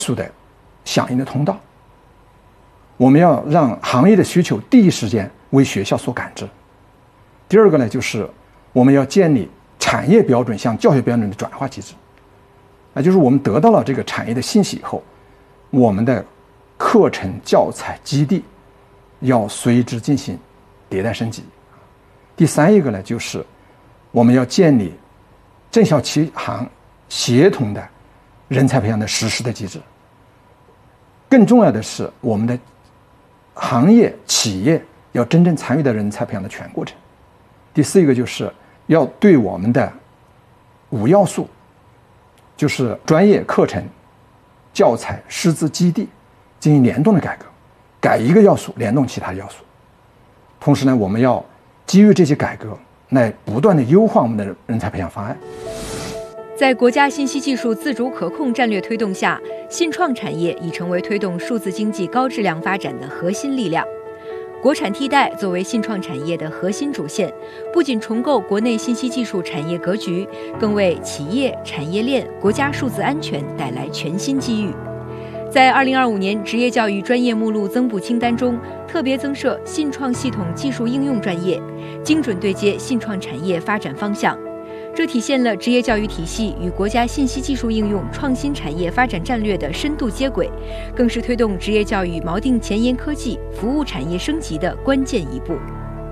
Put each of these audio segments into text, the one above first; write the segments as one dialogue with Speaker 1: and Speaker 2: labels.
Speaker 1: 速的响应的通道。我们要让行业的需求第一时间为学校所感知。第二个呢，就是我们要建立产业标准向教学标准的转化机制。就是我们得到了这个产业的信息以后，我们的课程教材基地要随之进行迭代升级。第三一个呢，就是我们要建立政校企行协同的人才培养的实施的机制。更重要的是，我们的行业企业要真正参与到人才培养的全过程。第四一个就是要对我们的5要素，就是专业课程、教材、师资基地进行联动的改革，改一个要素联动其他的要素。同时呢，我们要基于这些改革来不断的优化我们的人才培养方案。
Speaker 2: 在国家信息技术自主可控战略推动下，信创产业已成为推动数字经济高质量发展的核心力量。国产替代作为信创产业的核心主线，不仅重构国内信息技术产业格局，更为企业、产业链、国家数字安全带来全新机遇。在2025年职业教育专业目录增补清单中，特别增设信创系统技术应用专业，精准对接信创产业发展方向。这体现了职业教育体系与国家信息技术应用创新产业发展战略的深度接轨，更是推动职业教育锚定前沿科技服务产业升级的关键一步。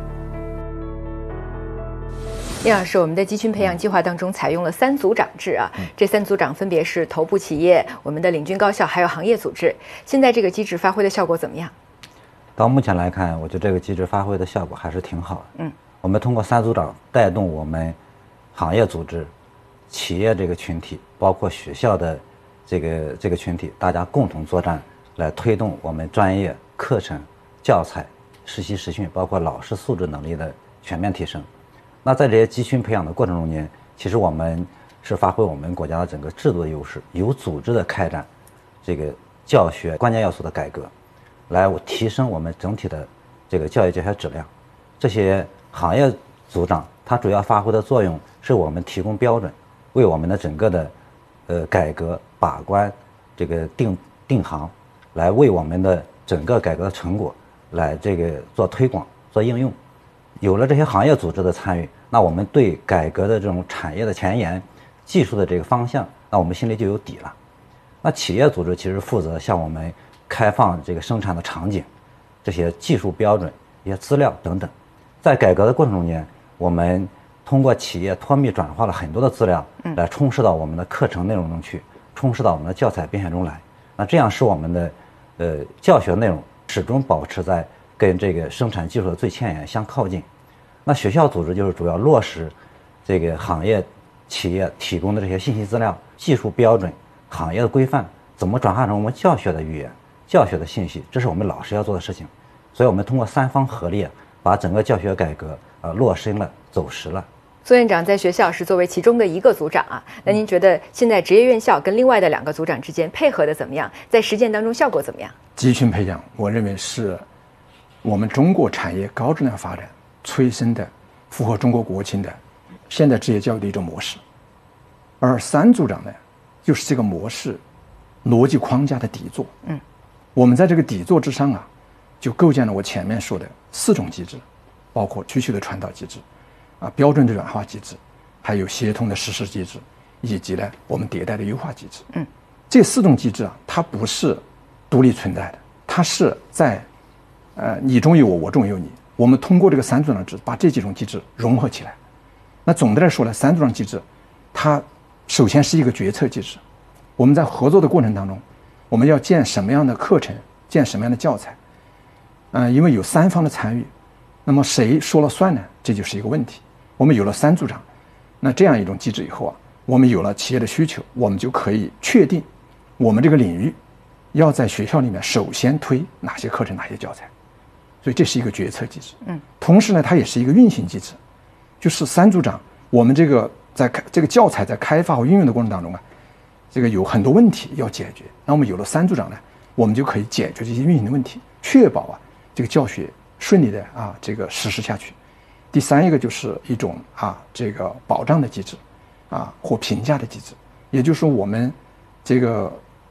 Speaker 2: 叶老师，我们的集群培养计划当中采用了3组长制啊，这3组长分别是头部企业、我们的领军高校还有行业组织。现在这个机制发挥的效果怎么样？
Speaker 3: 到目前来看，我觉得这个机制发挥的效果还是挺好的。我们通过3组长带动我们行业组织、企业这个群体，包括学校的这个群体，大家共同作战，来推动我们专业课程、教材、实习实训，包括老师素质能力的全面提升。那在这些集群培养的过程中间，其实我们是发挥我们国家的整个制度的优势，有组织的开展这个教学关键要素的改革，来提升我们整体的这个教育教学质量。这些行业组长它主要发挥的作用是我们提供标准，为我们的整个的改革把关这个定行，来为我们的整个改革的成果来这个做推广做应用。有了这些行业组织的参与，那我们对改革的这种产业的前沿、技术的这个方向，那我们心里就有底了。那企业组织其实负责向我们开放这个生产的场景、这些技术标准、一些资料等等。在改革的过程中间，我们通过企业脱密转化了很多的资料，来充实到我们的课程内容中去，充实到我们的教材编选中来。那这样使我们的教学内容始终保持在跟这个生产技术的最前沿相靠近。那学校组织就是主要落实这个行业企业提供的这些信息资料、技术标准、行业的规范，怎么转化成我们教学的语言、教学的信息，这是我们老师要做的事情。所以我们通过3方合力，把整个教学改革落实了、走实了。
Speaker 2: 苏院长在学校是作为其中的一个组长啊，那您觉得现在职业院校跟另外的2个组长之间配合的怎么样？在实践当中效果怎么样？
Speaker 1: 集群培养，我认为是我们中国产业高质量发展催生的、符合中国国情的现代职业教育的一种模式。而3组长呢，就是这个模式逻辑框架的底座。我们在这个底座之上啊，就构建了我前面说的4种机制，包括需求的传导机制标准的软化机制，还有协同的实施机制，以及呢我们迭代的优化机制。这4种机制啊，它不是独立存在的，它是在你中有我，我中有你。我们通过这个3组长制，把这几种机制融合起来。那总的来说呢，3组长机制，它首先是一个决策机制。我们在合作的过程当中，我们要建什么样的课程，建什么样的教材，因为有3方的参与，那么谁说了算呢？这就是一个问题。我们有了3组长，那这样一种机制以后啊，我们有了企业的需求，我们就可以确定我们这个领域要在学校里面首先推哪些课程、哪些教材。所以这是一个决策机制。同时呢，它也是一个运行机制，就是3组长，我们这个在这个教材在开发和运用的过程当中啊，这个有很多问题要解决。那我们有了3组长呢，我们就可以解决这些运行的问题，确保这个教学顺利的这个实施下去。第3一个就是一种这个保障的机制或评价的机制，也就是说我们这个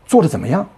Speaker 1: 做的怎么样？